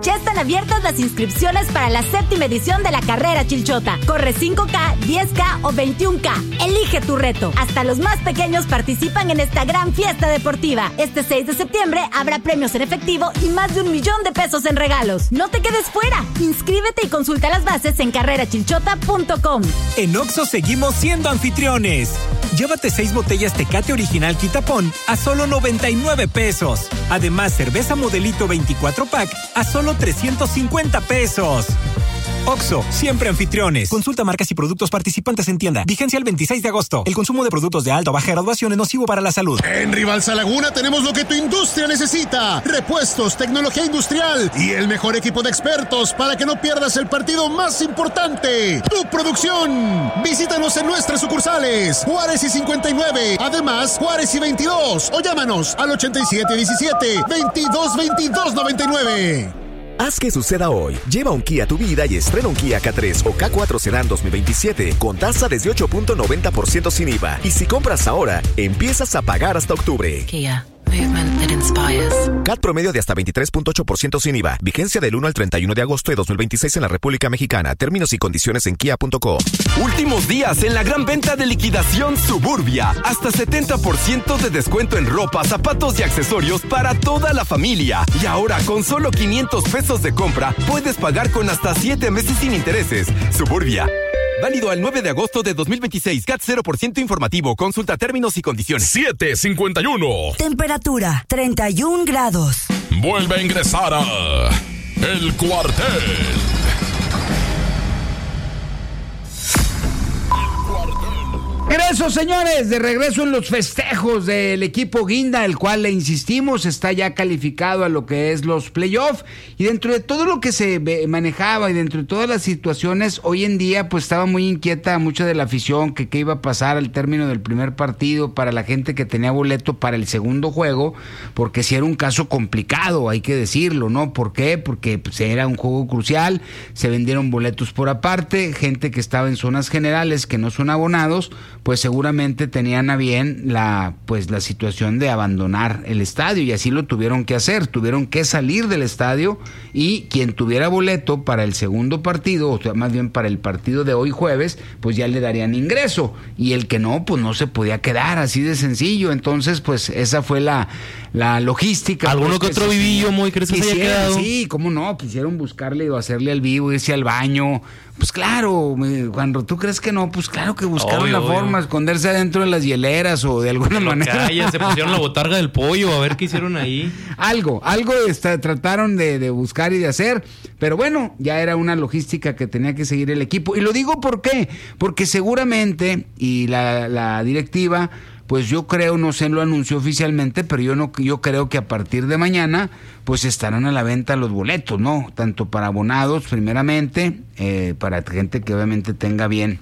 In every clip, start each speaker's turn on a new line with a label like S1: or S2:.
S1: Ya están abiertas las inscripciones para la 7ª edición de la carrera Chilchota. Corre 5K, 10K o 21K. Elige tu reto. Hasta los más pequeños participan en esta gran fiesta deportiva. Este 6 de septiembre habrá premios en efectivo y más de 1 millón de pesos en regalos. No te quedes fuera. Inscríbete y consulta las bases en carrerachilchota.com.
S2: En Oxxo seguimos siendo anfitriones. Llévate 6 botellas Tecate Original Quitapón a solo 99 pesos. Además, cerveza Modelito 24-pack a solo 350 pesos. Oxxo, siempre anfitriones. Consulta marcas y productos participantes en tienda. Vigencia el 26 de agosto. El consumo de productos de alta o baja graduación es nocivo para la salud.
S3: En Rivalsa Laguna tenemos lo que tu industria necesita. Repuestos, tecnología industrial y el mejor equipo de expertos para que no pierdas el partido más importante. Tu producción. Visítanos en nuestras sucursales. Juárez y 59. Además, Juárez y 22. O llámanos al 8717-222299.
S4: Haz que suceda hoy. Lleva un Kia a tu vida y estrena un Kia K3 o K4 Sedan 2027 con tasa desde 8.90% sin IVA. Y si compras ahora, empiezas a pagar hasta octubre.
S5: Kia. Movement that inspires.
S4: CAT promedio de hasta 23.8% sin IVA. Vigencia del 1 al 31 de agosto de 2026 en la República Mexicana. Términos y condiciones en kia.com.
S6: Últimos días en la gran venta de liquidación Suburbia. Hasta 70% de descuento en ropa, zapatos y accesorios para toda la familia. Y ahora con solo 500 pesos de compra puedes pagar con hasta 7 meses sin intereses. Suburbia. Válido al 9 de agosto de 2026. CAT 0% informativo. Consulta términos y condiciones.
S7: 7:51.
S8: Temperatura 31 grados.
S7: Vuelve a ingresar a El Cuartel.
S9: Regreso, señores, de regreso en los festejos del equipo Guinda, el cual, le insistimos, está ya calificado a lo que es los playoffs, y dentro de todo lo que se manejaba y dentro de todas las situaciones, hoy en día pues estaba muy inquieta mucha de la afición que qué iba a pasar al término del primer partido para la gente que tenía boleto para el segundo juego, porque si era un caso complicado, hay que decirlo, ¿no? ¿Por qué? Porque pues, era un juego crucial, se vendieron boletos por aparte, gente que estaba en zonas generales que no son abonados, pues seguramente tenían a bien la situación de abandonar el estadio, y así lo tuvieron que hacer, tuvieron que salir del estadio, y quien tuviera boleto para el segundo partido, o sea, más bien para el partido de hoy jueves, pues ya le darían ingreso, y el que no, pues no se podía quedar, así de sencillo. Entonces pues esa fue la logística.
S10: ¿Alguno que otro vivillo, muy crees que se haya quedado?
S9: Sí, cómo no, quisieron buscarle o hacerle al vivo, irse al baño. Pues claro, cuando tú crees que no, pues claro que buscaron la forma, esconderse adentro de las hieleras o de alguna manera.
S10: Se pusieron la botarga del pollo, a ver qué hicieron ahí.
S9: Algo trataron de buscar y de hacer, pero bueno, ya era una logística que tenía que seguir el equipo. Y lo digo ¿por qué? Porque seguramente, y la directiva, pues yo creo, no sé, lo anunció oficialmente, pero yo creo que a partir de mañana pues estarán a la venta los boletos, ¿no? Tanto para abonados primeramente, para gente que obviamente tenga bien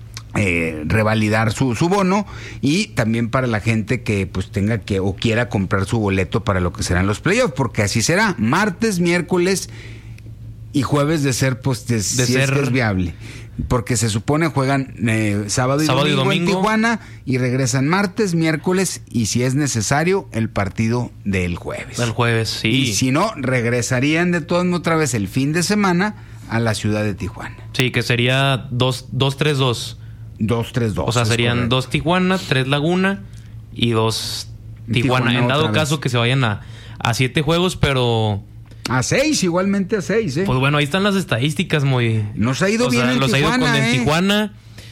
S9: revalidar su bono, y también para la gente que pues tenga que o quiera comprar su boleto para lo que serán los playoffs, porque así será, martes, miércoles y jueves de ser pues si es que es viable. Porque se supone juegan sábado y domingo en Tijuana, y regresan martes, miércoles y si es necesario el partido del jueves.
S10: Del jueves, sí.
S9: Y si no, regresarían de todos otra vez el fin de semana a la ciudad de Tijuana.
S10: Sí, que sería 2-3-2.
S9: 2-3-2.
S10: O sea, serían
S9: correcto.
S10: 2 Tijuana, 3 Laguna y 2 Tijuana. En dado caso que se vayan a 7 juegos, pero...
S9: A 6, igualmente a 6,
S10: Pues bueno, ahí están las estadísticas, muy...
S9: Nos ha ido bien en
S10: Tijuana. Ha ido en Tijuana.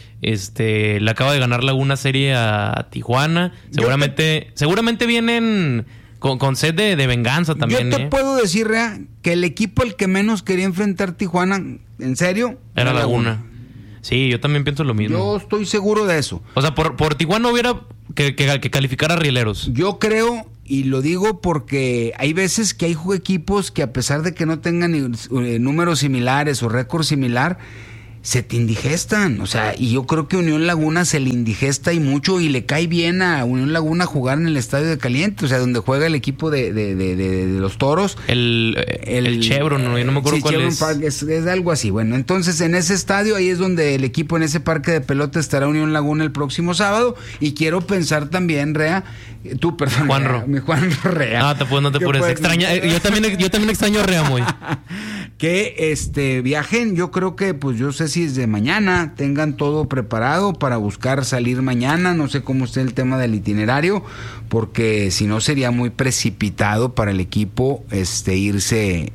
S10: Le acaba de ganar Laguna serie a Tijuana. Seguramente vienen con sed de venganza también.
S9: Yo te puedo decir, Rea, que el equipo el que menos quería enfrentar Tijuana, en serio,
S10: era Laguna. Sí, yo también pienso lo mismo.
S9: Yo estoy seguro de eso.
S10: O sea, por Tijuana hubiera que calificar a Rieleros.
S9: Yo creo, y lo digo porque hay veces que hay equipos que a pesar de que no tengan números similares o récord similar, se te indigestan, o sea, y yo creo que Unión Laguna se le indigesta y mucho, y le cae bien a Unión Laguna jugar en el Estadio de Caliente, o sea, donde juega el equipo de los Toros. El
S10: Chevron, no me acuerdo cuál
S9: Chevron
S10: es.
S9: Park, es algo así. Bueno, entonces en ese estadio, ahí es donde el equipo, en ese parque de pelota, estará Unión Laguna el próximo sábado, y quiero pensar también, Rea, tú, perdón,
S10: Juanro.
S9: mi Juanro Rea.
S10: No te apures, extraña, yo también extraño a Rea muy.
S9: Que viajen, yo creo que, pues yo sé si desde mañana tengan todo preparado para buscar salir mañana, no sé cómo esté el tema del itinerario, porque si no sería muy precipitado para el equipo irse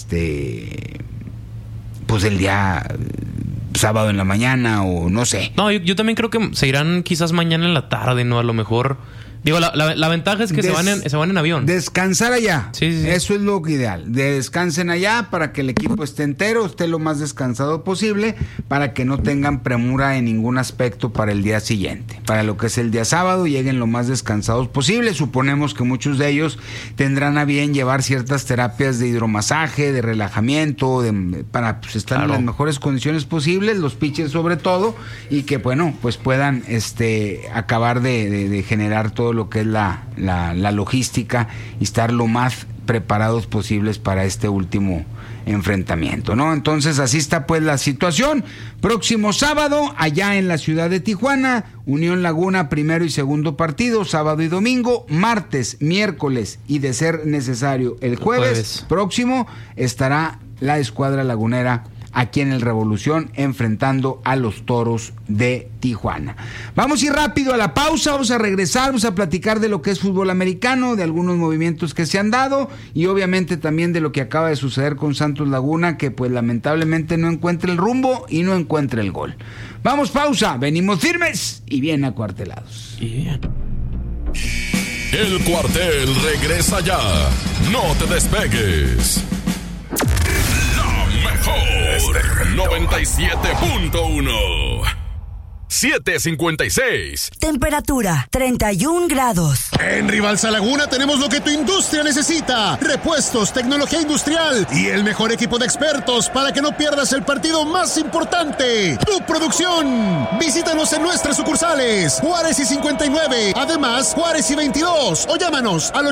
S9: pues el día sábado en la mañana, o no sé.
S10: No, yo también creo que se irán quizás mañana en la tarde, ¿no? A lo mejor. Digo, la ventaja es que se van en avión.
S9: Descansar allá.
S10: Sí.
S9: Eso es lo ideal. Descansen allá para que el equipo esté entero, esté lo más descansado posible, para que no tengan premura en ningún aspecto para el día siguiente. Para lo que es el día sábado, lleguen lo más descansados posible. Suponemos que muchos de ellos tendrán a bien llevar ciertas terapias de hidromasaje, de relajamiento, para pues, estar en las mejores condiciones posibles, los pitchers sobre todo, y que bueno, pues puedan acabar de generar todo lo que es la logística y estar lo más preparados posibles para este último enfrentamiento, ¿no? Entonces así está pues la situación. Próximo sábado, allá en la ciudad de Tijuana, Unión Laguna, primero y segundo partido, sábado y domingo. Martes, miércoles y, de ser necesario, el jueves próximo, estará la escuadra lagunera aquí en el Revolución enfrentando a los Toros de Tijuana. Vamos a ir rápido a la pausa, vamos a regresar, vamos a platicar de lo que es fútbol americano, de algunos movimientos que se han dado, y obviamente también de lo que acaba de suceder con Santos Laguna, que pues lamentablemente no encuentra el rumbo y no encuentra el gol. Vamos, pausa, venimos firmes y bien acuartelados.
S7: El Cuartel regresa ya, no te despegues. 97.1 7:56.
S8: Temperatura 31 grados.
S3: En Rivalsa Laguna tenemos lo que tu industria necesita: repuestos, tecnología industrial y el mejor equipo de expertos para que no pierdas el partido más importante, tu producción. Visítanos en nuestras sucursales Juárez y 59, además Juárez y 22, o llámanos al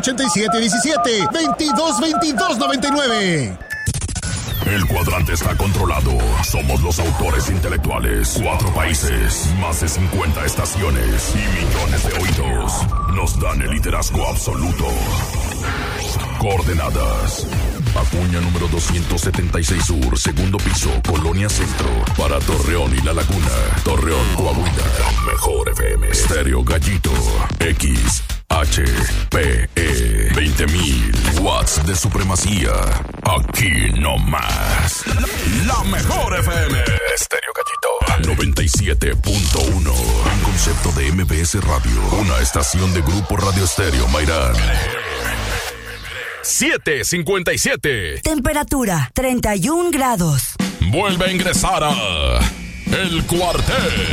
S3: 8717-222299.
S7: El cuadrante está controlado. Somos los autores intelectuales. 4 países, más de 50 estaciones y millones de oídos nos dan el liderazgo absoluto. Coordenadas: Acuña número 276 Sur, segundo piso, Colonia Centro. Para Torreón y La Laguna, Torreón, Coahuila. Mejor FM. Estéreo Gallito. XHPE 20.000 watts de supremacía. Aquí no más. La mejor FM. Estéreo Gallito 97.1. Un concepto de MBS Radio. Una estación de Grupo Radio Estéreo Mairán. 7:57.
S8: Temperatura 31 grados.
S7: Vuelve a ingresar a El Cuartel.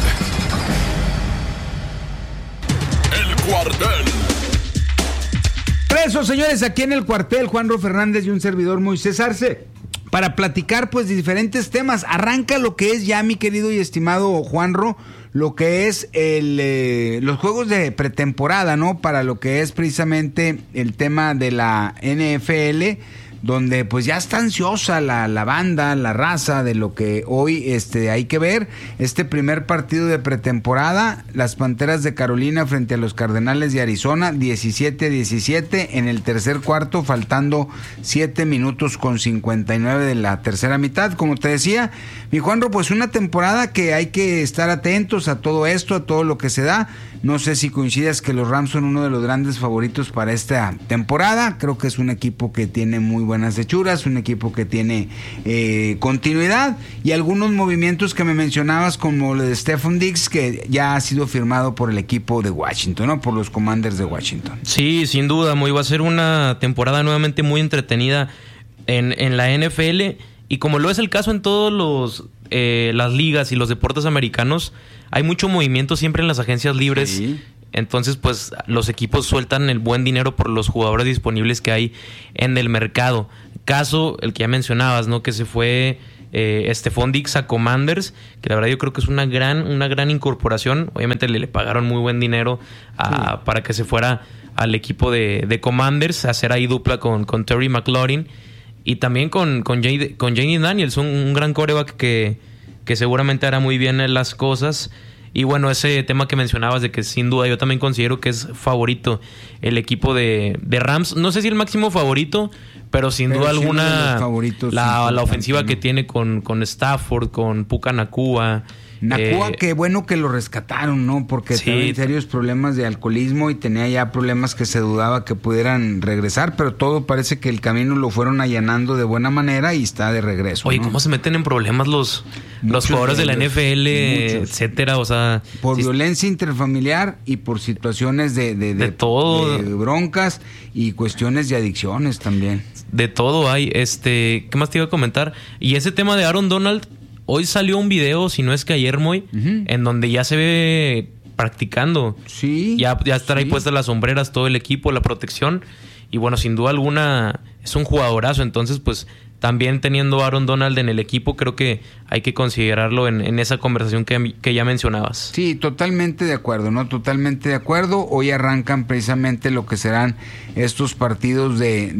S7: El Cuartel.
S9: Presos, señores, aquí en El Cuartel, Juanro Fernández y un servidor, Moisés Arce, para platicar pues de diferentes temas. Arranca lo que es ya, mi querido y estimado Juanro, lo que es los juegos de pretemporada, ¿no? Para lo que es precisamente el tema de la NFL, donde pues ya está ansiosa la banda, la raza, de lo que hoy hay que ver. Este primer partido de pretemporada, las Panteras de Carolina frente a los Cardenales de Arizona, 17-17 en el tercer cuarto, faltando 7 minutos con 59 de la tercera mitad. Como te decía, mi Juanro, pues una temporada que hay que estar atentos a todo esto, a todo lo que se da. No sé si coincidas que los Rams son uno de los grandes favoritos para esta temporada. Creo que es un equipo que tiene muy buenas hechuras, un equipo que tiene continuidad, y algunos movimientos que me mencionabas, como lo de Stephon Diggs, que ya ha sido firmado por el equipo de Washington, ¿no? Por los Commanders de Washington.
S10: Sí, sin duda, muy va a ser una temporada nuevamente muy entretenida en la NFL, y como lo es el caso en todos las ligas y los deportes americanos, hay mucho movimiento siempre en las agencias libres. Sí. Entonces, pues, los equipos sueltan el buen dinero por los jugadores disponibles que hay en el mercado. Caso, el que ya mencionabas, ¿no? Que se fue Stephon Diggs a Commanders, que la verdad yo creo que es una gran incorporación. Obviamente le pagaron muy buen dinero para que se fuera al equipo de Commanders, a hacer ahí dupla con Terry McLaurin y también con Jayden Daniels, un gran quarterback que seguramente hará muy bien las cosas. Y bueno, ese tema que mencionabas de que sin duda yo también considero que es favorito el equipo de Rams. No sé si el máximo favorito, pero sin duda alguna la ofensiva que tiene con Stafford, con Puka Nacua.
S9: Nacua, qué bueno que lo rescataron, ¿no? Porque tenía serios problemas de alcoholismo y tenía ya problemas que se dudaba que pudieran regresar, pero todo parece que el camino lo fueron allanando de buena manera y está de regreso.
S10: Oye,
S9: ¿no?
S10: ¿Cómo se meten en problemas los jugadores de la NFL, etcétera? O sea,
S9: por violencia interfamiliar y por situaciones de todo, de broncas y cuestiones de adicciones también.
S10: De todo hay. ¿Qué más te iba a comentar? Y ese tema de Aaron Donald. Hoy salió un video, si no es que ayer, Moy, en donde ya se ve practicando.
S9: Sí.
S10: Ya estará ahí puestas las sombreras, todo el equipo, la protección. Y bueno, sin duda alguna es un jugadorazo. Entonces, pues también teniendo a Aaron Donald en el equipo, creo que hay que considerarlo en esa conversación que ya mencionabas.
S9: Sí, totalmente de acuerdo, ¿no? Totalmente de acuerdo. Hoy arrancan precisamente lo que serán estos partidos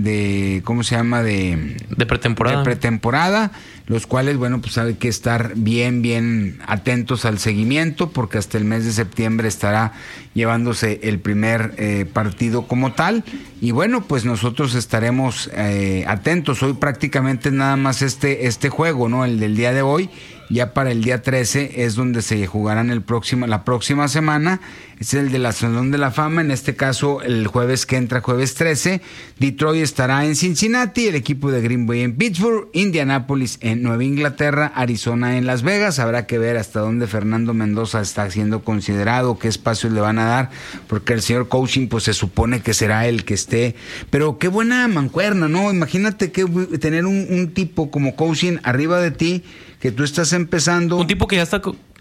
S9: de ¿cómo se llama? De
S10: pretemporada.
S9: De pretemporada, los cuales, bueno, pues hay que estar bien atentos al seguimiento, porque hasta el mes de septiembre estará llevándose el primer partido como tal. Y bueno, pues nosotros estaremos atentos. Hoy prácticamente nada más este juego, ¿no? El del día de hoy. Ya para el día 13 es donde se jugarán la próxima semana. Es el de la Salón de la Fama. En este caso, el jueves que entra, jueves 13. Detroit estará en Cincinnati, el equipo de Green Bay en Pittsburgh, Indianapolis en Nueva Inglaterra, Arizona en Las Vegas. Habrá que ver hasta dónde Fernando Mendoza está siendo considerado, qué espacios le van a dar, porque el señor coaching pues se supone que será el que esté. Pero qué buena mancuerna, ¿no? Imagínate que tener un tipo como coaching arriba de ti, que tú estás empezando.
S10: Un tipo que ya está...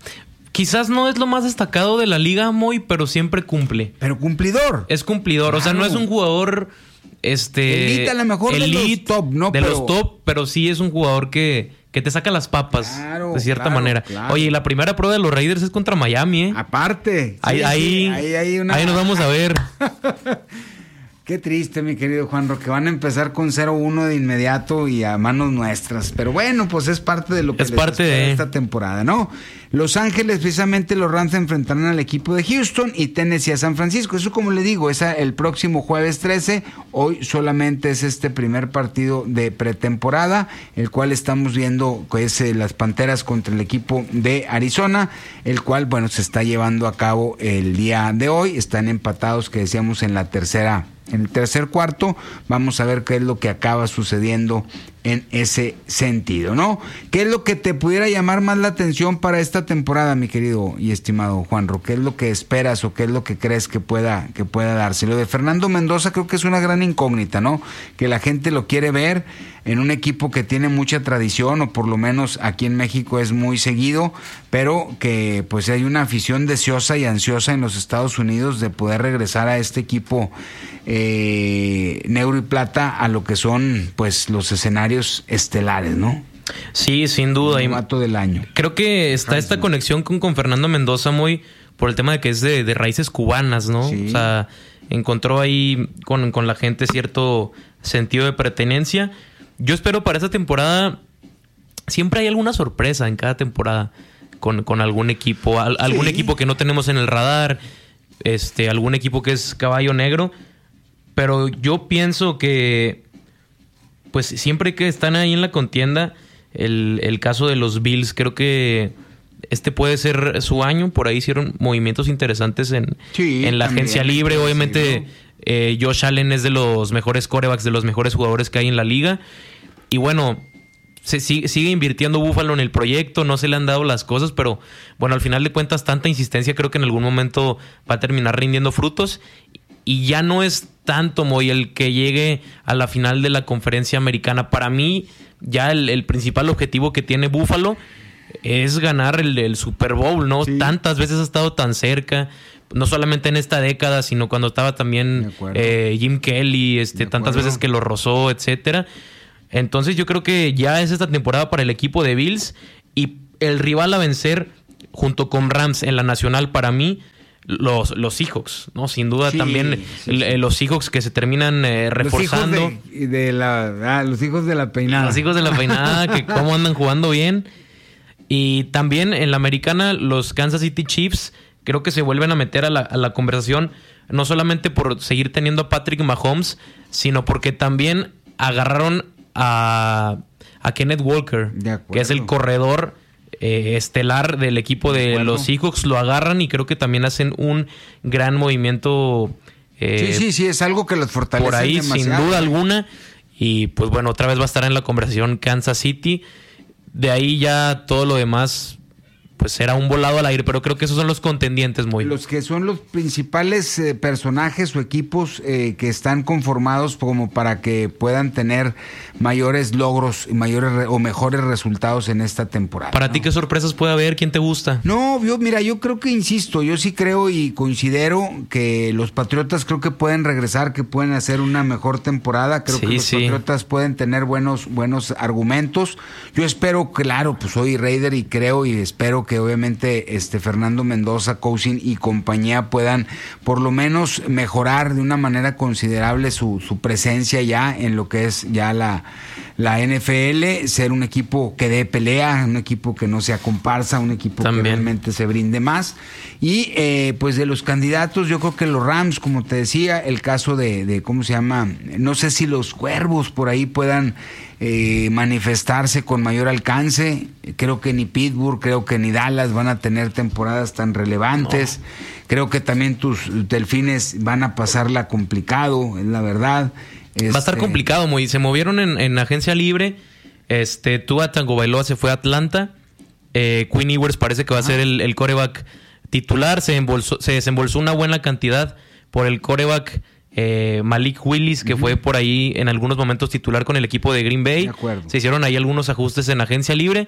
S10: Quizás no es lo más destacado de la liga, Moy, pero siempre cumple.
S9: Pero cumplidor.
S10: Es cumplidor. Claro. O sea, no es un jugador...
S9: elite a lo mejor de los top, ¿no?
S10: Los top, pero sí es un jugador que te saca las papas, de cierta manera. Claro. Oye, y la primera prueba de los Raiders es contra Miami, ¿eh?
S9: Aparte.
S10: Ahí nos vamos a ver.
S9: Qué triste, mi querido Juan Roque. Van a empezar con 0-1 de inmediato y a manos nuestras. Pero bueno, pues es parte de lo que les espera esta temporada, ¿no? Los Ángeles, precisamente, los Rams enfrentarán al equipo de Houston y Tennessee a San Francisco. Eso, como le digo, es el próximo jueves 13. Hoy solamente es este primer partido de pretemporada, el cual estamos viendo, que es las Panteras contra el equipo de Arizona, el cual, bueno, se está llevando a cabo el día de hoy. Están empatados, que decíamos, en el tercer cuarto. Vamos a ver qué es lo que acaba sucediendo en ese sentido, ¿no? ¿Qué es lo que te pudiera llamar más la atención para esta temporada, mi querido y estimado Juanro? ¿Qué es lo que esperas o qué es lo que crees que pueda darse? Lo de Fernando Mendoza creo que es una gran incógnita, ¿no? Que la gente lo quiere ver en un equipo que tiene mucha tradición, o por lo menos aquí en México es muy seguido, pero que pues hay una afición deseosa y ansiosa en los Estados Unidos de poder regresar a este equipo negro y plata, a lo que son pues los escenarios estelares, ¿no?
S10: Sí, sin duda.
S9: El novato del año.
S10: Creo que está esta conexión con Fernando Mendoza muy por el tema de que es de raíces cubanas, ¿no? Sí. O sea, encontró ahí con la gente cierto sentido de pertenencia. Yo espero para esta temporada, siempre hay alguna sorpresa en cada temporada con algún equipo, algún equipo que no tenemos en el radar, algún equipo que es caballo negro, pero yo pienso que pues siempre que están ahí en la contienda, el caso de los Bills, creo que puede ser su año. Por ahí hicieron movimientos interesantes en la agencia libre. Obviamente Josh Allen es de los mejores quarterbacks, de los mejores jugadores que hay en la liga. Y bueno, sigue invirtiendo Buffalo en el proyecto, no se le han dado las cosas, pero bueno, al final de cuentas tanta insistencia creo que en algún momento va a terminar rindiendo frutos. Y ya no es tanto, Moy, el que llegue a la final de la conferencia americana. Para mí, ya el principal objetivo que tiene Buffalo es ganar el Super Bowl, ¿no? Sí. Tantas veces ha estado tan cerca, no solamente en esta década, sino cuando estaba también Jim Kelly, tantas veces que lo rozó, etcétera. Entonces yo creo que ya es esta temporada para el equipo de Bills, y el rival a vencer junto con Rams en la nacional para mí, los Seahawks, ¿no? Sin duda también los Seahawks que se terminan reforzando.
S9: Los hijos los hijos de la peinada.
S10: Los hijos de la peinada, que cómo andan jugando bien. Y también en la americana, los Kansas City Chiefs creo que se vuelven a meter a la conversación, no solamente por seguir teniendo a Patrick Mahomes, sino porque también agarraron a Kenneth Walker, que es el corredor estelar del equipo de los Seahawks. Lo agarran y creo que también hacen un gran movimiento.
S9: Sí, es algo que los fortalece
S10: por ahí,
S9: demasiado,
S10: sin duda alguna. Y pues bueno, otra vez va a estar en la conversación Kansas City. De ahí ya todo lo demás pues será un volado al aire, pero creo que esos son los contendientes, Moy.
S9: Los que son los principales personajes o equipos que están conformados como para que puedan tener mayores logros y mejores resultados en esta temporada.
S10: ¿Para ti qué sorpresas puede haber? ¿Quién te gusta?
S9: No, yo creo que, insisto, yo sí creo y considero que los Patriotas creo que pueden regresar, que pueden hacer una mejor temporada. Creo que los Patriotas pueden tener buenos argumentos. Yo espero, claro, pues soy Raider y creo y espero que obviamente Fernando Mendoza, Cousin y compañía puedan por lo menos mejorar de una manera considerable su presencia ya en lo que es ya la NFL, ser un equipo que dé pelea, un equipo que no sea comparsa, un equipo que realmente se brinde más. Y pues de los candidatos, yo creo que los Rams, como te decía, el caso de ¿cómo se llama? No sé si los Cuervos por ahí puedan manifestarse con mayor alcance. Creo que ni Pittsburgh, creo que ni Dallas van a tener temporadas tan relevantes. No. Creo que también tus Delfines van a pasarla complicado, es la verdad.
S10: Va a estar complicado, Moy. Se movieron en agencia libre. Tua Tagovailoa se fue a Atlanta. Quinn Ewers parece que va a ser el quarterback titular. Se desembolsó una buena cantidad por el quarterback Malik Willis, que fue por ahí en algunos momentos titular con el equipo de Green Bay. Se hicieron ahí algunos ajustes en agencia libre.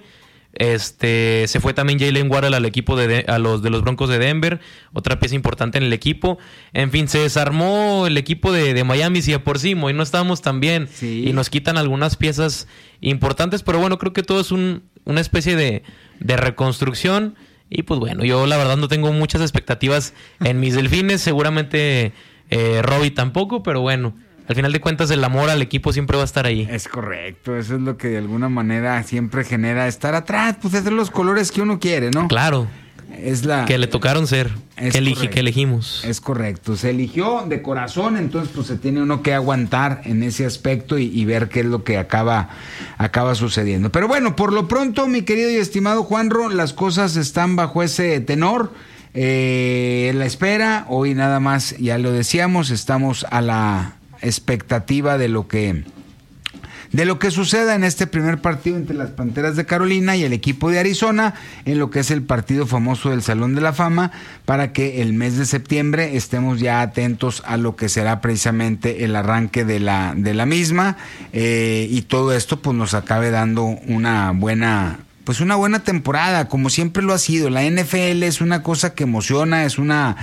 S10: Se fue también Jalen Waddle al equipo de los Broncos de Denver, otra pieza importante en el equipo. En fin, se desarmó el equipo de Miami, si de por sí, y no estábamos tan bien, y nos quitan algunas piezas importantes, pero bueno, creo que todo es una especie de reconstrucción. Y pues bueno, yo la verdad no tengo muchas expectativas en mis Delfines, seguramente Robbie tampoco, pero bueno, al final de cuentas el amor al equipo siempre va a estar ahí.
S9: Es correcto, eso es lo que de alguna manera siempre genera estar atrás, pues es los colores que uno quiere, ¿no?
S10: Claro, que le tocaron ser, que elegimos.
S9: Es correcto, se eligió de corazón, entonces pues se tiene uno que aguantar en ese aspecto y ver qué es lo que acaba sucediendo. Pero bueno, por lo pronto, mi querido y estimado Juanro, las cosas están bajo ese tenor. La espera, hoy nada más, ya lo decíamos, estamos a la expectativa de lo que suceda en este primer partido entre las Panteras de Carolina y el equipo de Arizona, en lo que es el partido famoso del Salón de la Fama, para que el mes de septiembre estemos ya atentos a lo que será precisamente el arranque de la misma, y todo esto pues nos acabe dando una buena temporada, como siempre lo ha sido. La NFL es una cosa que emociona, es una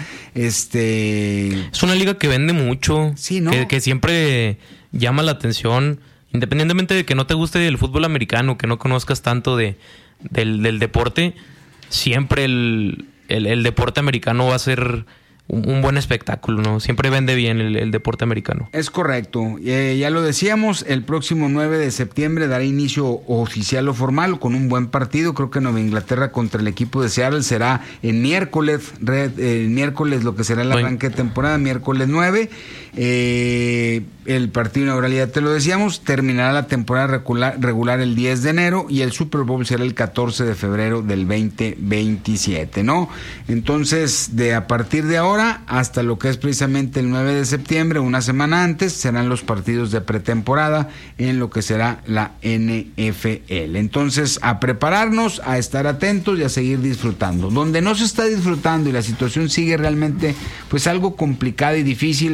S10: liga que vende mucho,
S9: sí, ¿no?
S10: que siempre llama la atención, independientemente de que no te guste el fútbol americano, que no conozcas tanto del deporte, siempre el deporte americano va a ser un buen espectáculo, ¿no? Siempre vende bien el deporte americano.
S9: Es correcto. Ya lo decíamos, el próximo 9 de septiembre dará inicio oficial o formal con un buen partido. Creo que Nueva Inglaterra contra el equipo de Seattle será el miércoles, lo que será el arranque de temporada, miércoles 9. El partido inaugural, ya te lo decíamos, terminará la temporada regular el 10 de enero y el Super Bowl será el 14 de febrero del 2027, ¿no? Entonces, a partir de ahora hasta lo que es precisamente el 9 de septiembre, una semana antes, serán los partidos de pretemporada en lo que será la NFL. Entonces, a prepararnos, a estar atentos y a seguir disfrutando. Donde no se está disfrutando y la situación sigue realmente pues algo complicada y difícil es con el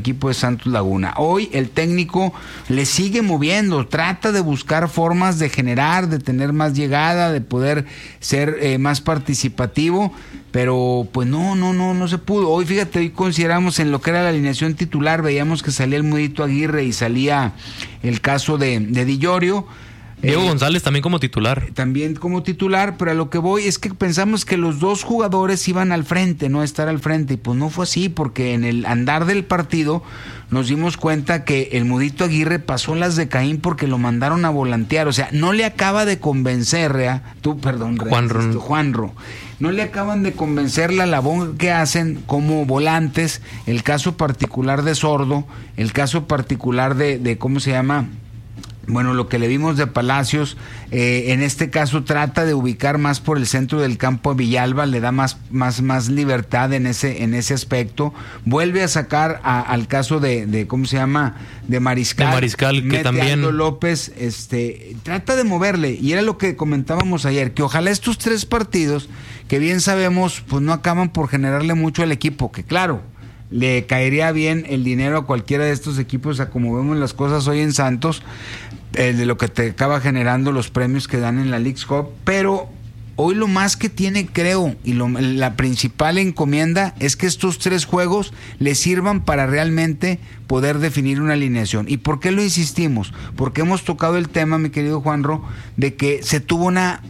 S9: equipo de Santos Laguna. Hoy el técnico le sigue moviendo, trata de buscar formas de generar, de tener más llegada, de poder ser más participativo, pero pues no se pudo. Hoy fíjate, hoy consideramos en lo que era la alineación titular, veíamos que salía el Mudito Aguirre y salía el caso de Di Llorio.
S10: Diego González también como titular.
S9: También como titular, pero a lo que voy es que pensamos que los dos jugadores iban al frente, no a estar al frente, y pues no fue así, porque en el andar del partido nos dimos cuenta que el Mudito Aguirre pasó las de Caín porque lo mandaron a volantear, o sea, no le acaba de convencer, Juanro. No le acaban de convencer la labor que hacen como volantes, el caso particular de Sordo, el caso particular de ¿cómo se llama? Bueno, lo que le vimos de Palacios, en este caso trata de ubicar más por el centro del campo a Villalba, le da más libertad en ese aspecto. Vuelve a sacar al caso de ¿cómo se llama? De Mariscal.
S10: De Mariscal, que también
S9: Aldo López, trata de moverle, y era lo que comentábamos ayer, que ojalá estos 3 partidos, que bien sabemos, pues no acaban por generarle mucho al equipo, que claro, le caería bien el dinero a cualquiera de estos equipos, a como vemos las cosas hoy en Santos, de lo que te acaba generando los premios que dan en la Leagues Cup, pero hoy lo más que tiene, creo, y la principal encomienda es que estos 3 juegos le sirvan para realmente poder definir una alineación. ¿Y por qué lo insistimos? Porque hemos tocado el tema, mi querido Juanro, de que se tuvo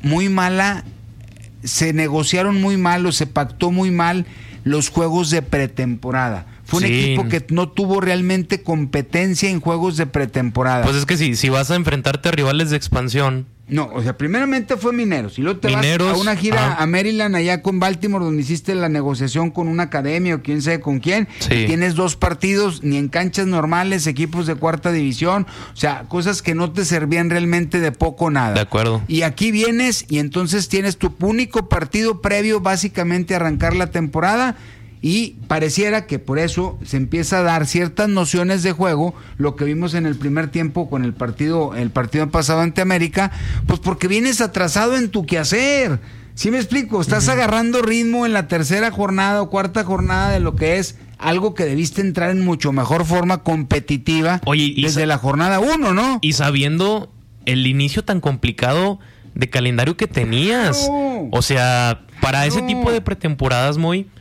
S9: se negociaron muy mal o se pactó muy mal los juegos de pretemporada. Fue un equipo que no tuvo realmente competencia en juegos de pretemporada.
S10: Pues es que si vas a enfrentarte a rivales de expansión.
S9: No, o sea, primeramente fue Mineros, y luego te vas a una gira a Maryland, allá con Baltimore, donde hiciste la negociación con una academia o quién sabe con quién, y tienes 2 partidos, ni en canchas normales, equipos de 4ª división, o sea, cosas que no te servían realmente de poco o nada.
S10: De acuerdo.
S9: Y aquí vienes y entonces tienes tu único partido previo básicamente a arrancar la temporada, y pareciera que por eso se empieza a dar ciertas nociones de juego, lo que vimos en el primer tiempo con el partido pasado ante América, pues porque vienes atrasado en tu quehacer. ¿Sí me explico? Estás agarrando ritmo en la 3ª jornada o 4ª jornada de lo que es algo que debiste entrar en mucho mejor forma competitiva.
S10: Oye,
S9: desde la jornada 1, ¿no?
S10: Y sabiendo el inicio tan complicado de calendario que tenías. Claro. O sea, para ese tipo de pretemporadas,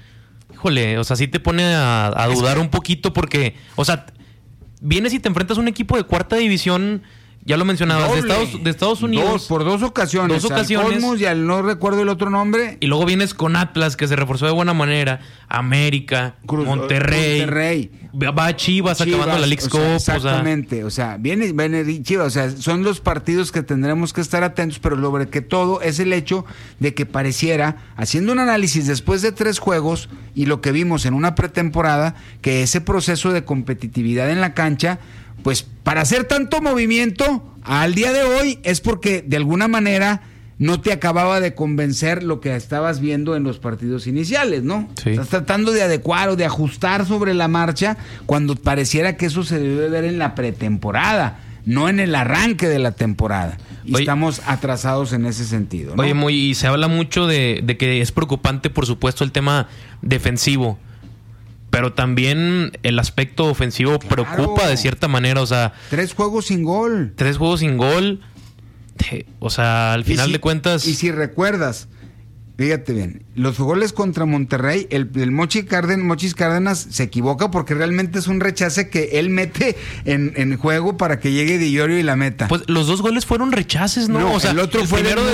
S10: híjole, o sea, sí te pone a dudar un poquito porque, o sea, vienes y te enfrentas a un equipo de 4ª división, ya lo mencionabas, de Estados Unidos.
S9: Por 2 ocasiones.
S10: 2 ocasiones.
S9: Al Cosmos y al no recuerdo el otro nombre.
S10: Y luego vienes con Atlas, que se reforzó de buena manera, América, Monterrey. Va a Chivas acabando la Leagues Cup.
S9: Exactamente, o sea, viene Chivas, o sea, son los partidos que tendremos que estar atentos, pero sobre que todo es el hecho de que pareciera, haciendo un análisis después de 3 juegos y lo que vimos en una pretemporada, que ese proceso de competitividad en la cancha, pues para hacer tanto movimiento al día de hoy es porque de alguna manera no te acababa de convencer lo que estabas viendo en los partidos iniciales, ¿no?
S10: Sí.
S9: Estás tratando de adecuar o de ajustar sobre la marcha cuando pareciera que eso se debe ver en la pretemporada, no en el arranque de la temporada. Y estamos atrasados en ese sentido, ¿no?
S10: Oye, y se habla mucho de que es preocupante, por supuesto, el tema defensivo. Pero también el aspecto ofensivo preocupa de cierta manera, o sea...
S9: 3 juegos sin gol.
S10: 3 juegos sin gol. O sea, al final de cuentas...
S9: Y si recuerdas, fíjate bien, los goles contra Monterrey, el Mochis Cárdenas se equivoca porque realmente es un rechace que él mete en juego para que llegue Di Llorio y la meta.
S10: Pues los 2 goles fueron rechaces, ¿no?
S9: O sea, el otro fue del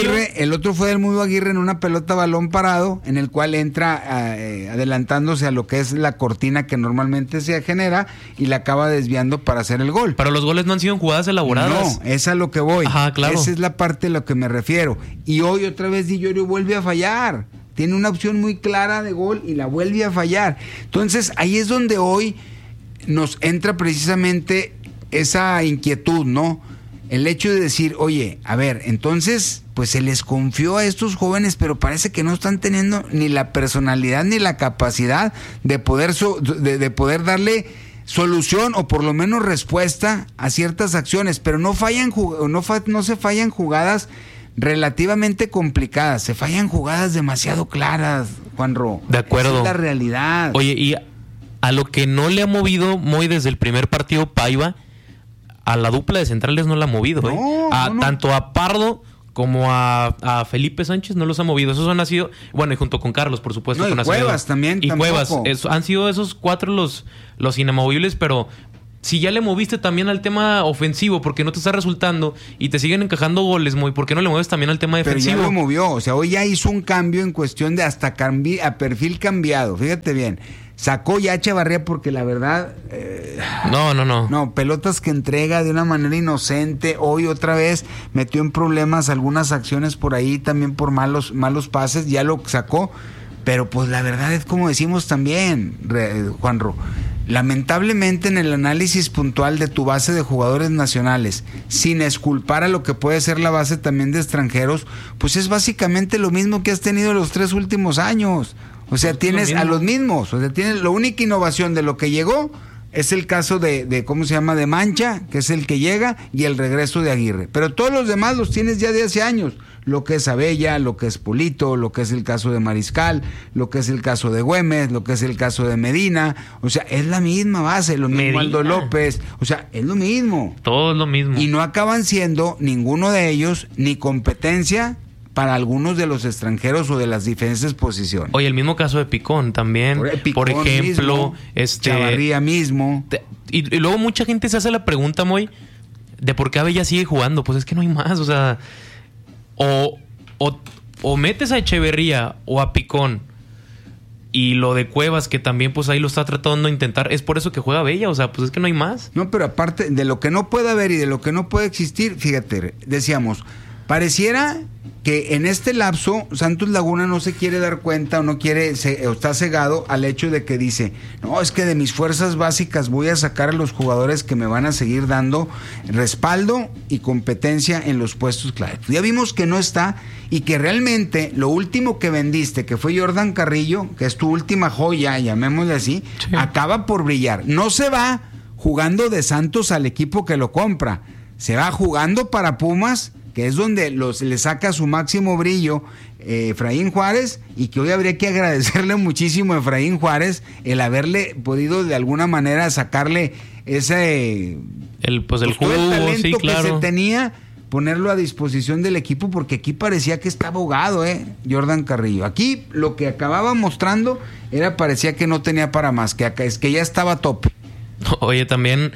S9: Mudo Aguirre en una pelota balón parado, en el cual entra adelantándose a lo que es la cortina que normalmente se genera y la acaba desviando para hacer el gol.
S10: Pero los goles no han sido en jugadas elaboradas.
S9: No, es a lo que voy.
S10: Ajá, claro.
S9: Esa es la parte a lo que me refiero. Y hoy otra vez Di Llorio vuelve a fallar. Tiene una opción muy clara de gol y la vuelve a fallar. Entonces, ahí es donde hoy nos entra precisamente esa inquietud, ¿no? El hecho de decir, oye, a ver, entonces, pues se les confió a estos jóvenes, pero parece que no están teniendo ni la personalidad ni la capacidad de poder, de poder darle solución o por lo menos respuesta a ciertas acciones, pero no se fallan jugadas relativamente complicadas, se fallan jugadas demasiado claras, Juanro.
S10: De acuerdo.
S9: Esa es la realidad.
S10: Oye, y A lo que no le ha movido Moy desde el primer partido Paiva, a la dupla de centrales no la ha movido. Tanto a Pardo como a Felipe Sánchez no los ha movido. Esos han sido, bueno, y junto con Carlos, por supuesto.
S9: No, y Cuevas también.
S10: Y
S9: tampoco.
S10: Cuevas. Han sido esos 4 los inamovibles, pero si ya le moviste también al tema ofensivo, porque no te está resultando y te siguen encajando goles, Moy, ¿por qué no le mueves también al tema defensivo?
S9: Pero ya lo movió, o sea, hoy ya hizo un cambio en cuestión de hasta a perfil cambiado, fíjate bien. Sacó ya a Echevarría porque la verdad... No, pelotas que entrega de una manera inocente. Hoy otra vez metió en problemas algunas acciones por ahí también por malos pases. Ya lo sacó. Pero pues la verdad es como decimos también, Juanro. Lamentablemente en el análisis puntual de tu base de jugadores nacionales, sin esculpar a lo que puede ser la base también de extranjeros, pues es básicamente lo mismo que has tenido los 3 últimos años. O sea, tienes a los mismos. O sea, tienes la única innovación de lo que llegó es el caso de ¿cómo se llama? De Mancha, que es el que llega, y el regreso de Aguirre. Pero todos los demás los tienes ya de hace años. Lo que es Abella, lo que es Polito, lo que es el caso de Mariscal, lo que es el caso de Güemes, lo que es el caso de Medina. O sea, es la misma base, lo mismo Aldo López. O sea, es lo mismo.
S10: Todo es lo mismo.
S9: Y no acaban siendo ninguno de ellos ni competencia para algunos de los extranjeros o de las diferentes posiciones.
S10: Oye, el mismo caso de Picón también. Por ejemplo,
S9: mismo, Chavarría mismo.
S10: Y luego mucha gente se hace la pregunta, Moy, de por qué Abella sigue jugando. Pues es que no hay más, o sea, o metes a Echeverría o a Picón, y lo de Cuevas, que también pues ahí lo está tratando de intentar, es por eso que juega Abella, o sea, pues es que no hay más.
S9: No, pero aparte de lo que no puede haber y de lo que no puede existir, fíjate, decíamos, pareciera que en este lapso Santos Laguna no se quiere dar cuenta o no quiere, o está cegado al hecho de que dice, no, es que de mis fuerzas básicas voy a sacar a los jugadores que me van a seguir dando respaldo y competencia en los puestos clave. Ya vimos que no está y que realmente lo último que vendiste, que fue Jordan Carrillo, que es tu última joya, llamémosle así, sí, acaba por brillar. No se va jugando de Santos al equipo que lo compra, se va jugando para Pumas, que es donde le saca su máximo brillo Efraín Juárez, y que hoy habría que agradecerle muchísimo a Efraín Juárez el haberle podido de alguna manera sacarle ese
S10: el jugo,
S9: talento,
S10: sí, claro,
S9: que se tenía, ponerlo a disposición del equipo, porque aquí parecía que estaba ahogado, Jordan Carrillo. Aquí lo que acababa mostrando parecía que no tenía para más, que acá es que ya estaba a tope.
S10: Oye, también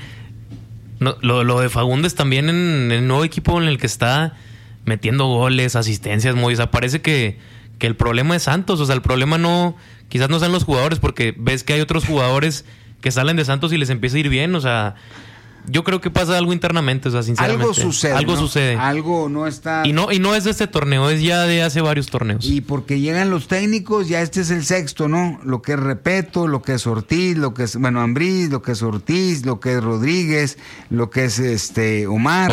S10: lo de Fagundes también en el nuevo equipo en el que está metiendo goles, asistencias, o sea, parece que el problema es Santos, o sea, el problema quizás no sean los jugadores, porque ves que hay otros jugadores que salen de Santos y les empieza a ir bien, o sea, yo creo que pasa algo internamente, o sea, sinceramente. Algo sucede.
S9: Algo no está...
S10: Y no es de este torneo, es ya de hace varios torneos.
S9: Y porque llegan los técnicos, ya este es el sexto, ¿no? Lo que es Repeto, lo que es Ortiz, lo que es, Ambriz, lo que es Ortiz, lo que es Rodríguez, lo que es Omar.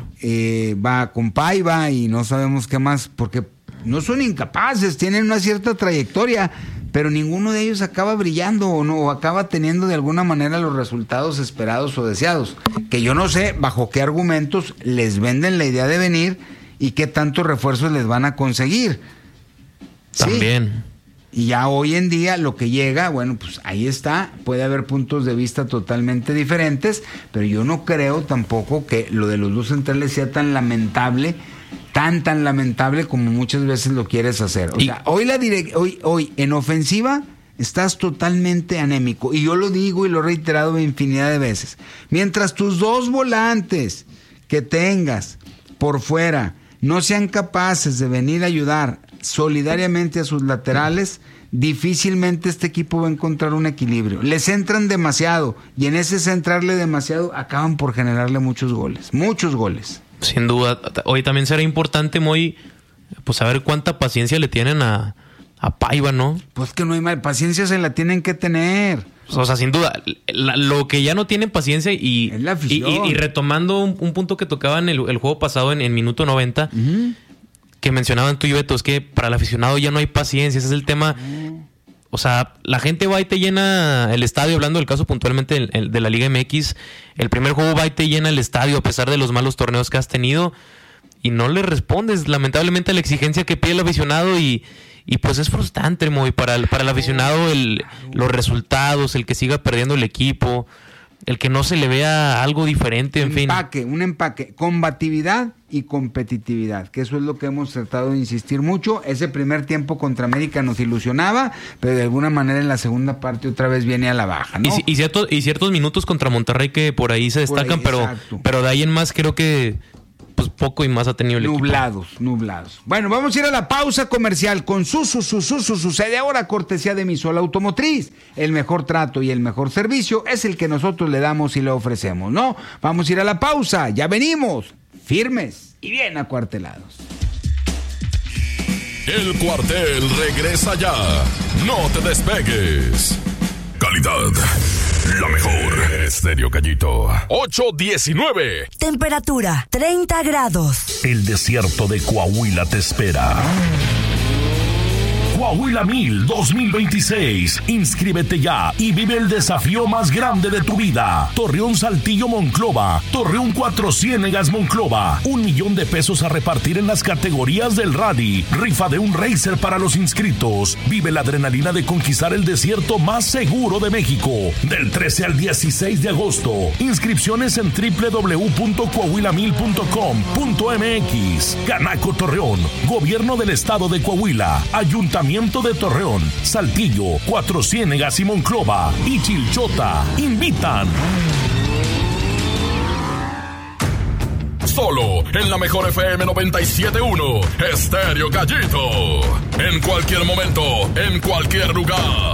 S9: Va con Paiva y no sabemos qué más, porque no son incapaces, tienen una cierta trayectoria, pero ninguno de ellos acaba brillando o acaba teniendo de alguna manera los resultados esperados o deseados, que yo no sé bajo qué argumentos les venden la idea de venir y qué tantos refuerzos les van a conseguir.
S10: También.
S9: Sí. Y ya hoy en día lo que llega, bueno, pues ahí está, puede haber puntos de vista totalmente diferentes, pero yo no creo tampoco que lo de los dos centrales sea tan lamentable, tan lamentable como muchas veces lo quieres hacer. O sea, hoy en ofensiva estás totalmente anémico, y yo lo digo y lo he reiterado infinidad de veces. Mientras tus dos volantes que tengas por fuera no sean capaces de venir a ayudar solidariamente a sus laterales, difícilmente este equipo va a encontrar un equilibrio. Les entran demasiado, y en ese centrarle demasiado acaban por generarle muchos goles.
S10: Sin duda. Hoy también será importante, Moy, pues saber cuánta paciencia le tienen a Paiva, ¿no?
S9: Pues que no hay mal, paciencia se la tienen que tener.
S10: O sea, sin duda, lo que ya no tienen paciencia y retomando un punto que tocaban el juego pasado en minuto 90, que mencionaban tú y Beto, es que para el aficionado ya no hay paciencia, ese es el tema. O sea, la gente va y te llena el estadio, hablando del caso puntualmente de la Liga MX, el primer juego va y te llena el estadio a pesar de los malos torneos que has tenido y no le respondes lamentablemente a la exigencia que pide el aficionado y Y pues es frustrante, Moy, para el aficionado los resultados, el que siga perdiendo el equipo, el que no se le vea algo diferente, en fin.
S9: Un empaque, combatividad y competitividad, que eso es lo que hemos tratado de insistir mucho. Ese primer tiempo contra América nos ilusionaba, pero de alguna manera en la segunda parte otra vez viene a la baja, ¿no?
S10: Y ciertos minutos contra Monterrey que por ahí se destacan, pero de ahí en más creo que pues poco y más ha tenido el equipo.
S9: Nublados. Bueno, vamos a ir a la pausa comercial con sucede ahora, cortesía de Misol Automotriz. El mejor trato y el mejor servicio es el que nosotros le damos y le ofrecemos, ¿no? Vamos a ir a la pausa, ya venimos, firmes y bien acuartelados.
S7: El cuartel regresa ya. No te despegues. Calidad, la mejor. Estéreo Gallito. 819.
S8: Temperatura 30 grados.
S7: El desierto de Coahuila te espera. Coahuila 1000 2026. Inscríbete ya y vive el desafío más grande de tu vida. Torreón Saltillo Monclova. Torreón Cuatro Ciénegas Monclova. $1,000,000 a repartir en las categorías del rally. Rifa de un racer para los inscritos. Vive la adrenalina de conquistar el desierto más seguro de México. Del 13 al 16 de agosto. Inscripciones en www.coahuila1000.com.mx. Canaco Torreón. Gobierno del Estado de Coahuila. Ayuntamiento de Torreón, Saltillo, Cuatro Ciénegas y Monclova y Chilchota invitan. Solo en la mejor FM 97.1, Estéreo Gallito. En cualquier momento, en cualquier lugar.